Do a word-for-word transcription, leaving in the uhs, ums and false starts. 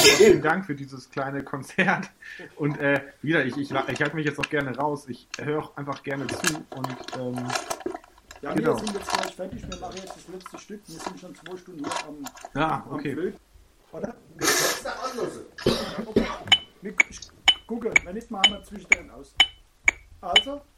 vielen Dank für dieses kleine Konzert. Und äh, wieder, ich, ich, ich halte mich jetzt auch gerne raus. Ich höre auch einfach gerne zu. Und ähm, ja, genau. Wir sind jetzt gleich fertig. Wir machen jetzt das letzte Stück. Wir sind schon zwei Stunden hier am, ja, am okay. Flöten. Oder? Das ist der Anlose. Okay. Ich gucke, wenn nicht, machen wir zwischendrin aus. Also.